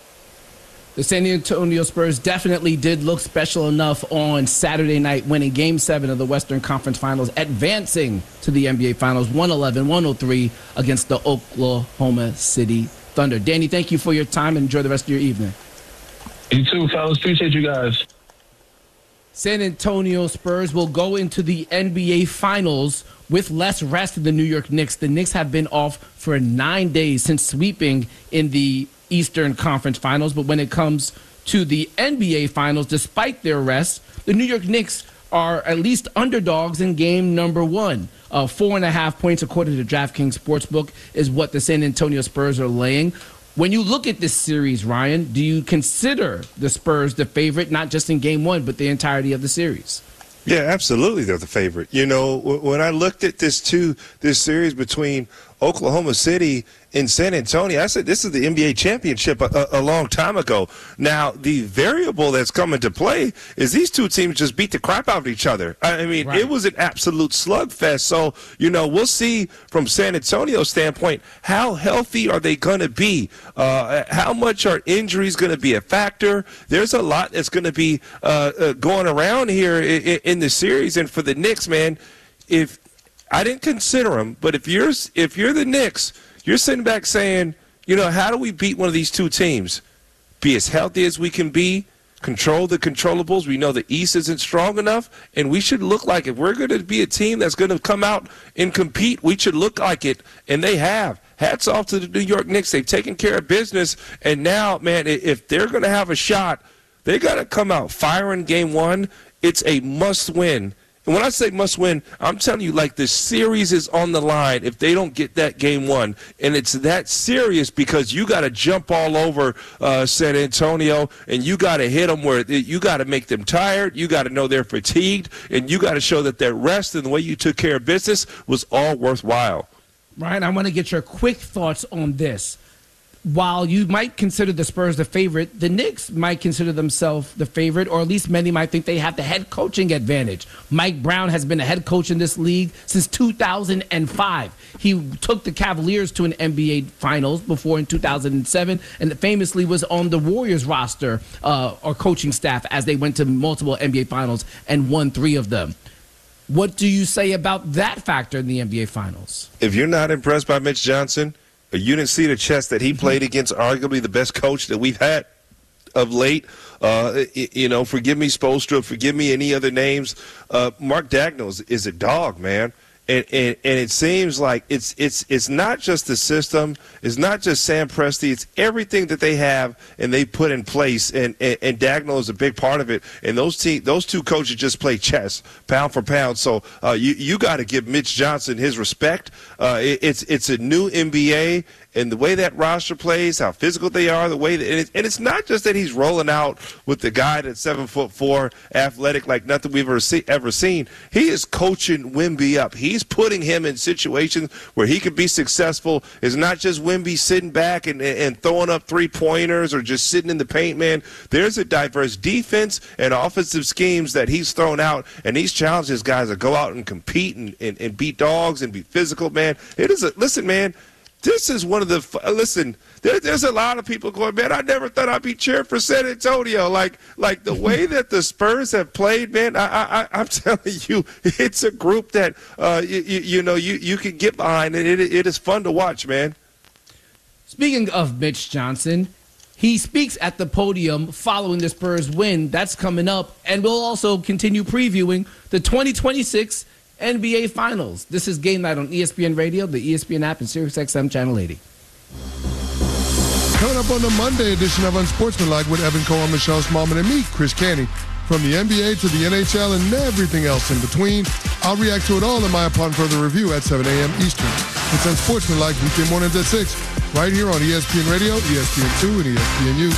The San Antonio Spurs definitely did look special enough on Saturday night, winning Game seven of the Western Conference Finals, advancing to the N B A Finals, one eleven one oh three against the Oklahoma City Thunder. Danny, thank you for your time, and enjoy the rest of your evening. You too, fellas. Appreciate you guys. San Antonio Spurs will go into the N B A Finals with less rest than the New York Knicks. The Knicks have been off for nine days since sweeping in the Eastern Conference Finals, but when it comes to the N B A Finals, despite their rest, the New York Knicks are at least underdogs in game number one. Uh, four and a half points, according to DraftKings Sportsbook, is what the San Antonio Spurs are laying. When you look at this series, Ryan, do you consider the Spurs the favorite, not just in game one, but the entirety of the series? Yeah, absolutely, they're the favorite. You know, when I looked at this two, this series between Oklahoma City and San Antonio, I said this is the N B A championship a, a long time ago. Now, the variable that's come into play is these two teams just beat the crap out of each other. I mean, right. It was an absolute slugfest. So, you know, we'll see from San Antonio's standpoint, how healthy are they going to be? Uh, how much are injuries going to be a factor? There's a lot that's going to be uh, uh, going around here in, in the series. And for the Knicks, man, if I didn't consider them, but if you're if you're the Knicks, you're sitting back saying, you know, how do we beat one of these two teams? Be as healthy as we can be, control the controllables. We know the East isn't strong enough, and we should look like it. We're going to be a team that's going to come out and compete. We should look like it, and they have. Hats off to the New York Knicks. They've taken care of business, and now, man, if they're going to have a shot, they got to come out firing game one. It's a must-win. And when I say must win, I'm telling you, like, the series is on the line if they don't get that game one. And it's that serious because you got to jump all over uh, San Antonio, and you got to hit them where you got to make them tired. You got to know they're fatigued, and you got to show that their rest and the way you took care of business was all worthwhile. Ryan, I want to get your quick thoughts on this. While you might consider the Spurs the favorite, the Knicks might consider themselves the favorite, or at least many might think they have the head coaching advantage. Mike Brown has been a head coach in this league since two thousand five. He took the Cavaliers to an N B A Finals before in two thousand seven, and famously was on the Warriors roster uh, or coaching staff as they went to multiple N B A Finals and won three of them. What do you say about that factor in the N B A Finals? If you're not impressed by Mitch Johnson, you didn't see the chess that he played against arguably the best coach that we've had of late. Uh, you know, forgive me, Spoelstra, forgive me any other names. Uh, Mark Daigneault is, is a dog, man. And, and and it seems like it's it's it's not just the system, it's not just Sam Presti, it's everything that they have and they put in place. And and, and Daigneault is a big part of it. And those team, those two coaches just play chess, pound for pound. So uh, you you got to give Mitch Johnson his respect. Uh, it, it's it's a new N B A. And the way that roster plays, how physical they are, the way that, and, it, and it's not just that he's rolling out with the guy that's seven foot four, athletic like nothing we've ever, see, ever seen. He is coaching Wemby up. He's putting him in situations where he could be successful. It's not just Wemby sitting back and, and throwing up three pointers or just sitting in the paint, man. There's a diverse defense and offensive schemes that he's thrown out, and he's challenged his guys to go out and compete and, and, and beat dogs and be physical, man. It is a listen, man. this is one of the – listen, there, there's a lot of people going, man, I never thought I'd be cheering for San Antonio. Like, like the way that the Spurs have played, man, I, I, I'm telling you, it's a group that, uh, you, you, you know, you, you can get behind. It, it, it is fun to watch, man. Speaking of Mitch Johnson, he speaks at the podium following the Spurs win. That's coming up. And we'll also continue previewing the twenty twenty-six N B A Finals. This is Game Night on E S P N Radio, the E S P N app, and SiriusXM Channel eighty. Coming up on the Monday edition of Unsportsmanlike with Evan Cohen, Michelle Smallman, and me, Chris Canty. From the N B A to the N H L and everything else in between, I'll react to it all in my Upon Further Review at seven a.m. Eastern. It's Unsportsmanlike weekday mornings at six, right here on E S P N Radio, E S P N two, and E S P N U.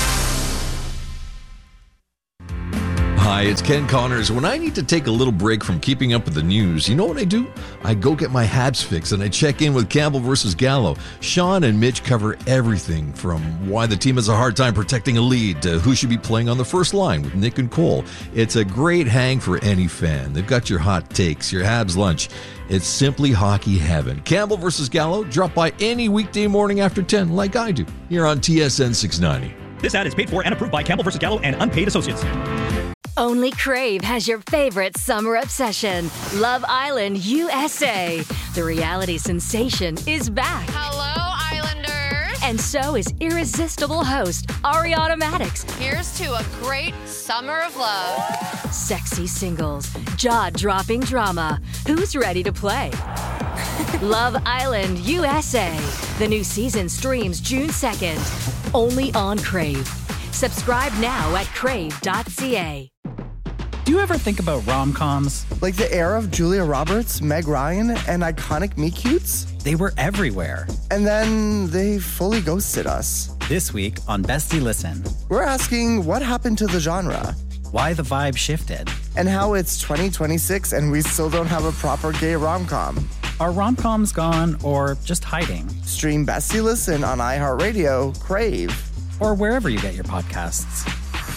Hi, it's Ken Connors. When I need to take a little break from keeping up with the news, you know what I do? I go get my Habs fix and I check in with Campbell versus Gallo. Sean and Mitch cover everything from why the team has a hard time protecting a lead to who should be playing on the first line with Nick and Cole. It's a great hang for any fan. They've got your hot takes, your Habs lunch. It's simply hockey heaven. Campbell versus Gallo, drop by any weekday morning after ten like I do here on T S N six ninety. This ad is paid for and approved by Campbell versus Gallo and unpaid associates. Only Crave has your favorite summer obsession, Love Island U S A. The reality sensation is back. Hello, Islanders. And so is irresistible host Ariana Madix. Here's to a great summer of love. Sexy singles, jaw-dropping drama. Who's ready to play? Love Island U S A. The new season streams June second, only on Crave. Subscribe now at crave dot c a. Do you ever think about rom-coms? Like the era of Julia Roberts, Meg Ryan, and iconic meet-cutes? They were everywhere. And then they fully ghosted us. This week on Bestie Listen, we're asking what happened to the genre? Why the vibe shifted? And how it's twenty twenty-six and we still don't have a proper gay rom-com. Are rom-coms gone or just hiding? Stream Bestie Listen on iHeartRadio, Crave, or wherever you get your podcasts.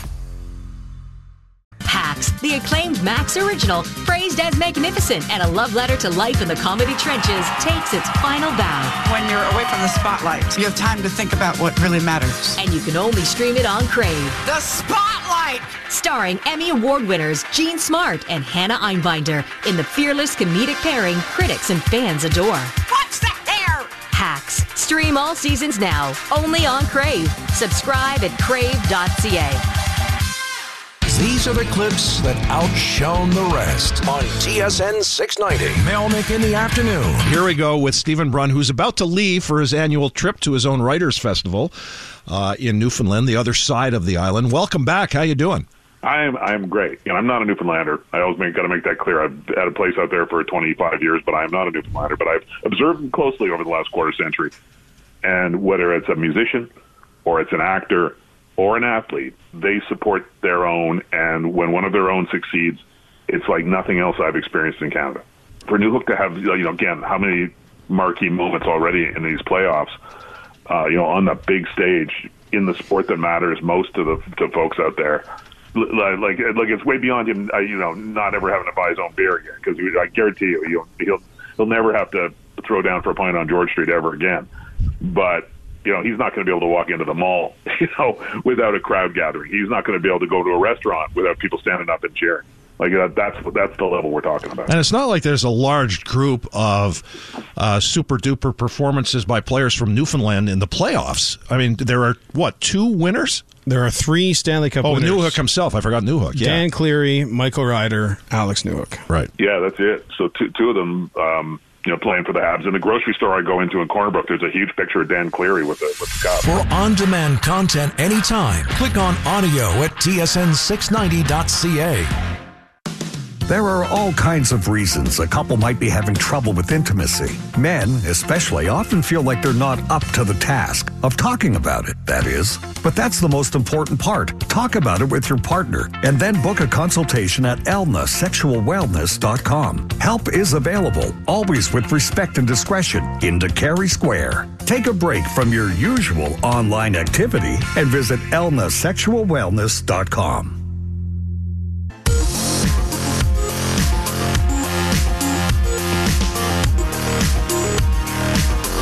Hacks, the acclaimed Max original, praised as magnificent and a love letter to life in the comedy trenches, takes its final bow. When you're away from the spotlight, you have time to think about what really matters. And you can only stream it on Crave. The Spotlight! Starring Emmy Award winners Jean Smart and Hannah Einbinder in the fearless comedic pairing critics and fans adore. What's the hair? Hacks. Stream all seasons now, only on Crave. Subscribe at crave dot c a. These are the clips that outshone the rest on T S N six ninety. Melnick in the afternoon. Here we go with Stephen Brunn, who's about to leave for his annual trip to his own Writers' Festival uh, in Newfoundland, the other side of the island. Welcome back. How you doing? I'm I'm great. You know, I'm not a Newfoundlander. I always make, got to make that clear. I've had a place out there for twenty-five years, but I'm not a Newfoundlander. But I've observed them closely over the last quarter century. And whether it's a musician or it's an actor or an athlete, they support their own, and when one of their own succeeds, it's like nothing else I've experienced in Canada. For Newhook to have, you know, again, how many marquee moments already in these playoffs, uh, you know, on the big stage, in the sport that matters most to the to folks out there. Like, like it's way beyond him, uh, you know, not ever having to buy his own beer again, because I guarantee you, he'll, he'll, he'll never have to throw down for a pint on George Street ever again. But you know, he's not going to be able to walk into the mall, you know, without a crowd gathering. He's not going to be able to go to a restaurant without people standing up and cheering. Like that, that's that's the level we're talking about. And it's not like there's a large group of uh, super duper performances by players from Newfoundland in the playoffs. I mean, there are what, two winners? There are three Stanley Cup oh, winners. Oh, Newhook himself. I forgot Newhook. Yeah. Dan Cleary, Michael Ryder, Alex Newhook. Right. Yeah, that's it. So two two of them. Um, You know, playing for the Habs. In the grocery store I go into in Corner Brook, there's a huge picture of Dan Cleary with the, with the cup. For on-demand content anytime, click on audio at T S N six ninety dot c a. There are all kinds of reasons a couple might be having trouble with intimacy. Men, especially, often feel like they're not up to the task of talking about it, that is. But that's the most important part. Talk about it with your partner and then book a consultation at elna sexual wellness dot com. Help is available, always with respect and discretion, in DeCary Square. Take a break from your usual online activity and visit elna sexual wellness dot com. E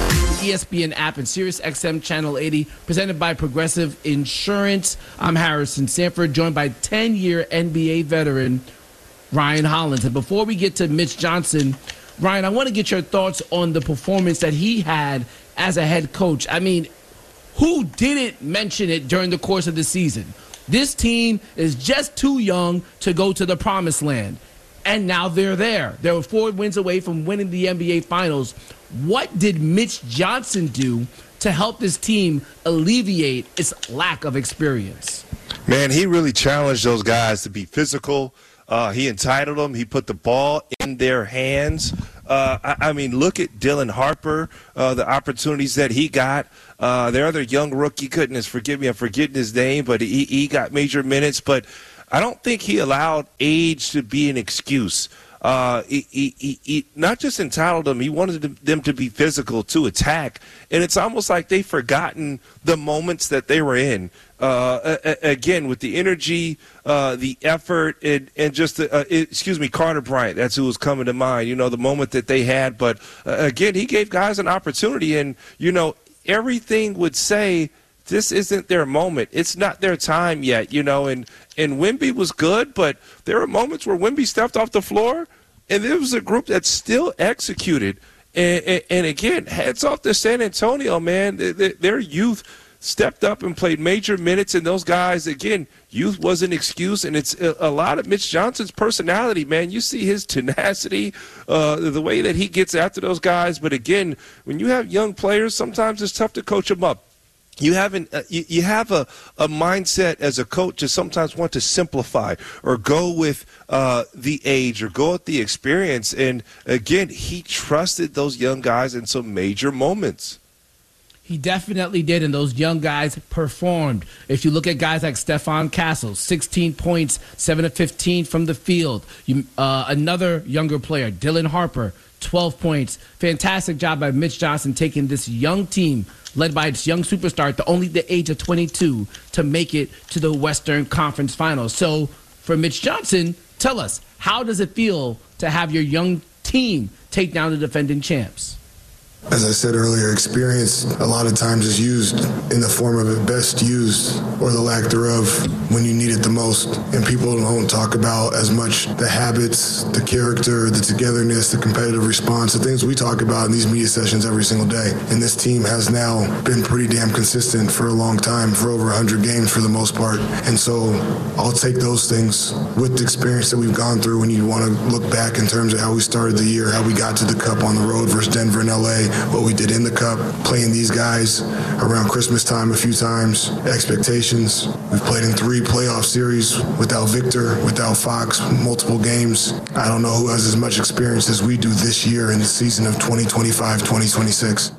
E S P N app and Sirius X M Channel eighty, presented by Progressive Insurance. I'm Harrison Sanford, joined by ten-year N B A veteran Ryan Hollins. And before we get to Mitch Johnson, Ryan, I want to get your thoughts on the performance that he had as a head coach. I mean, who didn't mention it during the course of the season? This team is just too young to go to the promised land. And now they're there. They were four wins away from winning the N B A Finals. What did Mitch Johnson do to help this team alleviate its lack of experience? Man, he really challenged those guys to be physical. Uh, he entitled them. He put the ball in their hands. Uh, I, I mean, look at Dylan Harper, uh, the opportunities that he got. Uh, their other young rookie, goodness, forgive me, I'm forgetting his name, but he, he got major minutes. But I don't think he allowed age to be an excuse. Uh, he, he, he, he not just entitled them, he wanted them to be physical, to attack. And it's almost like they've forgotten the moments that they were in. Uh, again, with the energy, uh, the effort, and, and just, the, uh, excuse me, Carter Bryant, that's who was coming to mind, you know, the moment that they had. But, uh, again, he gave guys an opportunity, and, you know, everything would say this isn't their moment. It's not their time yet, you know, and, and Wemby was good, but there were moments where Wemby stepped off the floor, and there was a group that still executed. And, and, and again, hats off to San Antonio, man. Their, their youth stepped up and played major minutes, and those guys, again, youth was an excuse, and it's a, a lot of Mitch Johnson's personality, man. You see his tenacity, uh, the way that he gets after those guys. But again, when you have young players, sometimes it's tough to coach them up. You haven't. Uh, you, you have a, a mindset as a coach to sometimes want to simplify or go with uh, the age or go with the experience. And again, he trusted those young guys in some major moments. He definitely did, and those young guys performed. If you look at guys like Stephon Castle, sixteen points, seven of fifteen from the field. You, uh, another younger player, Dylan Harper, twelve points. Fantastic job by Mitch Johnson taking this young team, led by its young superstar at the only the age of twenty-two, to make it to the Western Conference Finals. So for Mitch Johnson, tell us, how does it feel to have your young team take down the defending champs? As I said earlier, experience a lot of times is used in the form of it best used, or the lack thereof, when you need it the most. And people don't talk about as much the habits, the character, the togetherness, the competitive response, the things we talk about in these media sessions every single day. And this team has now been pretty damn consistent for a long time, for over one hundred games for the most part. And so I'll take those things with the experience that we've gone through when you want to look back in terms of how we started the year, how we got to the Cup on the road versus Denver and L A, what we did in the Cup, playing these guys around Christmas time a few times, expectations. We've played in three playoff series without Victor, without Fox, multiple games. I don't know who has as much experience as we do this year in the season of twenty twenty-five twenty twenty-six.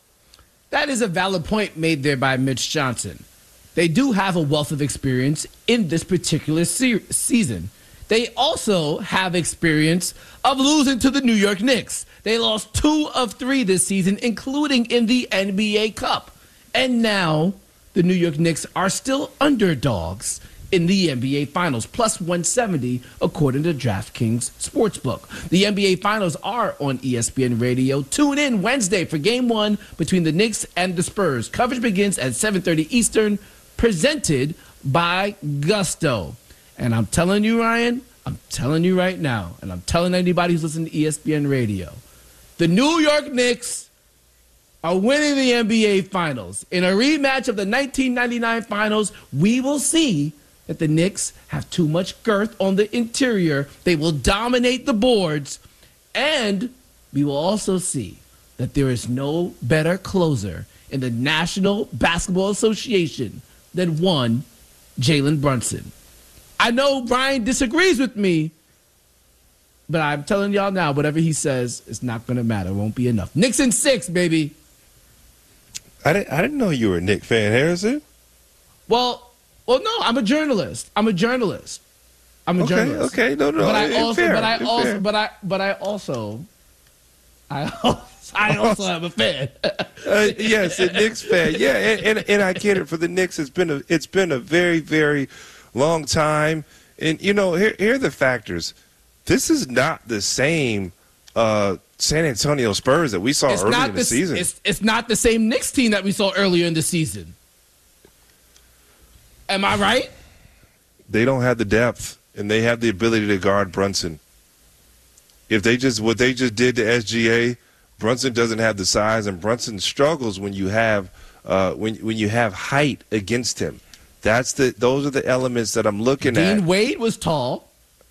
That is a valid point made there by Mitch Johnson. They do have a wealth of experience in this particular se- season. They also have experience of losing to the New York Knicks. They lost two of three this season, including in the N B A Cup. And now the New York Knicks are still underdogs in the N B A Finals, plus one seventy according to DraftKings Sportsbook. The N B A Finals are on E S P N Radio. Tune in Wednesday for Game one between the Knicks and the Spurs. Coverage begins at seven thirty Eastern, presented by Gusto. And I'm telling you, Ryan, I'm telling you right now, and I'm telling anybody who's listening to E S P N Radio, the New York Knicks are winning the N B A Finals. In a rematch of the nineteen ninety-nine Finals, we will see that the Knicks have too much girth on the interior. They will dominate the boards. And we will also see that there is no better closer in the National Basketball Association than one Jalen Brunson. I know Brian disagrees with me, but I'm telling y'all now, whatever he says, it's not going to matter. It won't be enough. Knicks in six, baby. I didn't, I didn't know you were a Knicks fan, Harrison. Well, well, no, I'm a journalist. I'm a journalist. I'm a okay, journalist. Okay, no, no, but I it's also, fair, but I it's also, fair. but I, but I also, I also, I also am a fan. uh, yes, a Knicks fan. Yeah, and, and and I get it. For the Knicks, it's been a it's been a very very long time. And you know, here here are the factors. This is not the same uh, San Antonio Spurs that we saw it's early not in the, the season. It's, it's not the same Knicks team that we saw earlier in the season. Am I right? They don't have the depth, and they have the ability to guard Brunson. If they just what they just did to S G A, Brunson doesn't have the size, and Brunson struggles when you have uh, when when you have height against him. That's the those are the elements that I'm looking Dean at. Dean Wade was tall.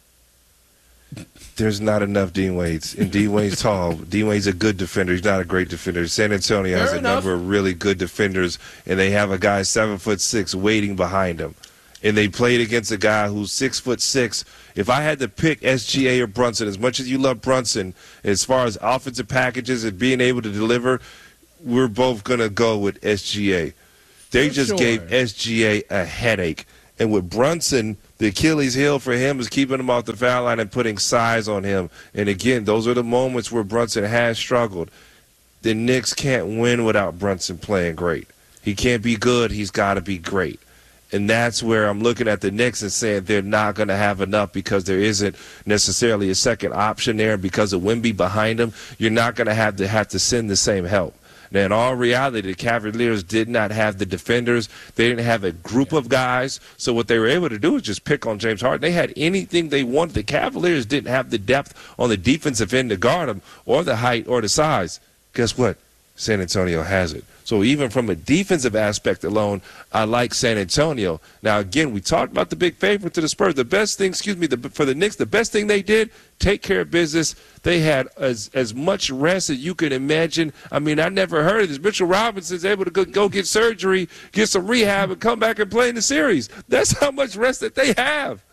There's not enough Dean Wades, and Dean Wade's tall. Dean Wade's a good defender. He's not a great defender. San Antonio Fair has a enough. number of really good defenders, and they have a guy seven foot six waiting behind him. And they played against a guy who's six foot six. If I had to pick S G A or Brunson, as much as you love Brunson, as far as offensive packages and being able to deliver, we're both gonna go with S G A. They For just sure. gave S G A a headache. And with Brunson, the Achilles heel for him is keeping him off the foul line and putting size on him. And again, those are the moments where Brunson has struggled. The Knicks can't win without Brunson playing great. He can't be good. He's got to be great. And that's where I'm looking at the Knicks and saying they're not going to have enough because there isn't necessarily a second option there. Because of Wemby behind them, you're not going to have to have to send the same help. Now, in all reality, the Cavaliers did not have the defenders. They didn't have a group of guys. So what they were able to do is just pick on James Harden. They had anything they wanted. The Cavaliers didn't have the depth on the defensive end to guard them or the height or the size. Guess what? San Antonio has it. So even from a defensive aspect alone, I like San Antonio. Now, again, we talked about the big favorite to the Spurs. The best thing, excuse me, the, for the Knicks, the best thing they did, take care of business. They had as as much rest as you could imagine. I mean, I never heard of this. Mitchell Robinson's able to go, go get surgery, get some rehab, and come back and play in the series. That's how much rest that they have.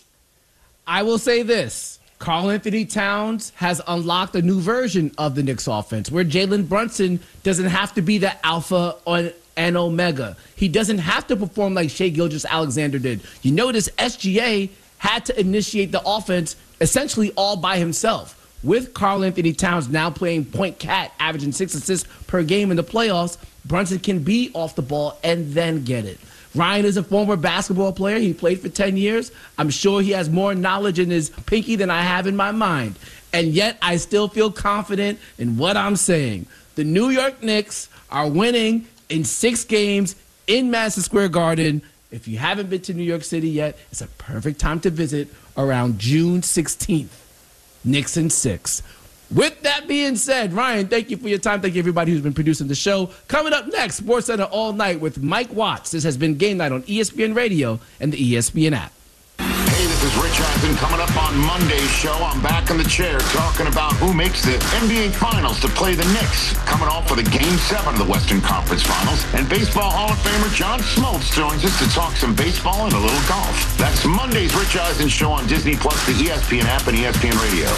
I will say this. Karl Anthony Towns has unlocked a new version of the Knicks offense where Jalen Brunson doesn't have to be the alpha on and omega. He doesn't have to perform like Shai Gilgeous-Alexander did. You notice S G A had to initiate the offense essentially all by himself. With Karl Anthony Towns now playing point cat, averaging six assists per game in the playoffs, Brunson can be off the ball and then get it. Ryan is a former basketball player. He played for ten years. I'm sure he has more knowledge in his pinky than I have in my mind. And yet I still feel confident in what I'm saying. The New York Knicks are winning in six games in Madison Square Garden. If you haven't been to New York City yet, it's a perfect time to visit around June sixteenth. Knicks in six. With that being said, Ryan, thank you for your time. Thank you, everybody who's been producing the show. Coming up next, SportsCenter All Night with Mike Watts. This has been Game Night on E S P N Radio and the E S P N app. Hey, this is Rich Eisen coming up on Monday's show. I'm back in the chair talking about who makes the N B A Finals to play the Knicks. Coming off of the Game seven of the Western Conference Finals. And Baseball Hall of Famer John Smoltz joins us to talk some baseball and a little golf. That's Monday's Rich Eisen show on Disney Plus, the E S P N app, and E S P N Radio.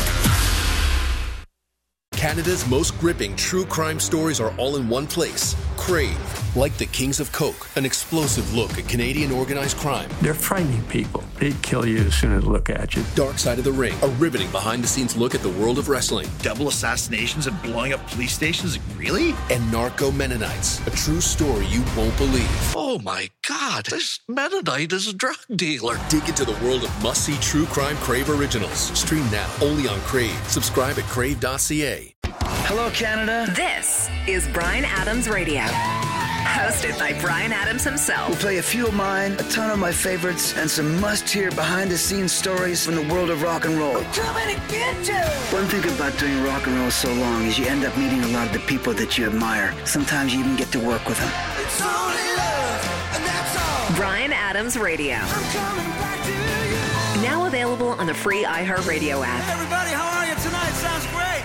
Canada's most gripping true crime stories are all in one place. Crave. Like the Kings of Coke, an explosive look at Canadian organized crime. They're frightening people. They'd kill you as soon as they look at you. Dark Side of the Ring, a riveting behind-the-scenes look at the world of wrestling. Double assassinations and blowing up police stations? Really? And Narco Mennonites, a true story you won't believe. Oh my God, this Mennonite is a drug dealer. Dig into the world of must-see true crime Crave originals. Stream now, only on Crave. Subscribe at crave dot c a. Hello, Canada. This is Bryan Adams Radio. Hosted by Bryan Adams himself. We'll play a few of mine, a ton of my favorites, and some must-hear behind-the-scenes stories from the world of rock and roll. I'm coming to get you! One thing about doing rock and roll so long is you end up meeting a lot of the people that you admire. Sometimes you even get to work with them. It's only love, and that's all. Bryan Adams Radio. I'm coming back to you. Now available on the free iHeartRadio app. Hey everybody, how are you tonight? Sounds great.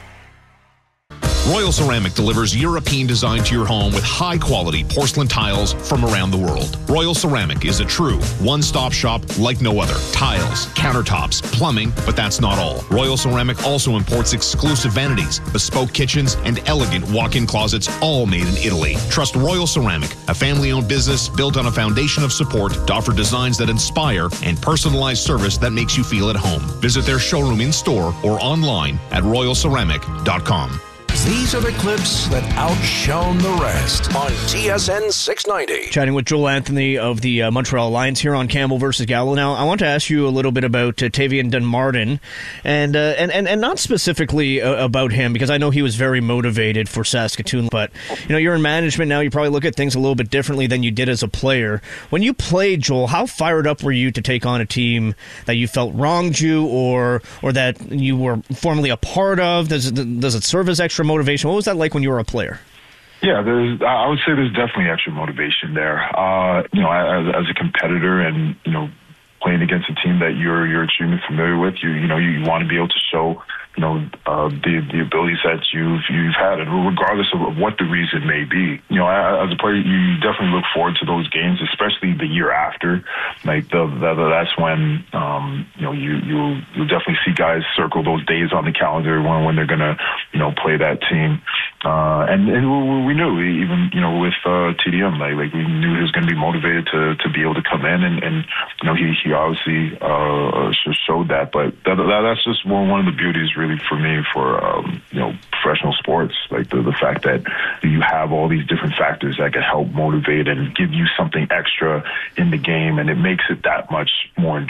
Royal Ceramic delivers European design to your home with high-quality porcelain tiles from around the world. Royal Ceramic is a true one-stop shop like no other. Tiles, countertops, plumbing, but that's not all. Royal Ceramic also imports exclusive vanities, bespoke kitchens, and elegant walk-in closets, all made in Italy. Trust Royal Ceramic, a family-owned business built on a foundation of support to offer designs that inspire and personalized service that makes you feel at home. Visit their showroom in-store or online at royal ceramic dot com. These are the clips that outshone the rest on T S N six ninety. Chatting with Joel Anthony of the uh, Montreal Lions here on Campbell versus Gallo. Now, I want to ask you a little bit about uh, Tavian Dunmartin, and, uh, and and and not specifically uh, about him, because I know he was very motivated for Saskatoon. But you know, you're in management now. You probably look at things a little bit differently than you did as a player. When you played, Joel, how fired up were you to take on a team that you felt wronged you, or or that you were formerly a part of? Does it, does it serve as extra motivation? What was that like when you were a player? Yeah, there's. I would say there's definitely extra motivation there. Uh, you know, as, as a competitor, and you know, playing against a team that you're you're extremely familiar with, you you know, you, you want to be able to show, you know, uh, the the abilities that you've you've had, and regardless of, of what the reason may be. You know, as a player, you definitely look forward to those games, especially the year after. Like the, the, the that's when um, you know you you you'll definitely see guys circle those days on the calendar when when they're gonna you know play that team. Uh, and, and we knew, even, you know, with uh, T D M, like, like we knew he was going to be motivated to, to be able to come in, and, and you know, he, he obviously uh, showed that. But that, that, that's just one, one of the beauties, really, for me, for, um, you know, professional sports, like the, the fact that you have all these different factors that can help motivate and give you something extra in the game, and it makes it that much more